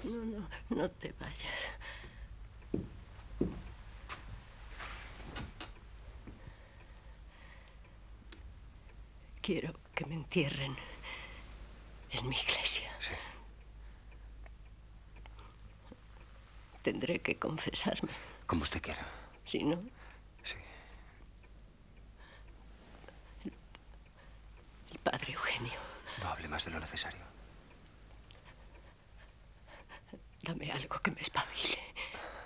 No te vayas. Quiero que me entierren en mi iglesia. Sí. Tendré que confesarme. Como usted quiera. Si no... Sí. El padre Eugenio. No hable más de lo necesario. Dame algo que me espabile.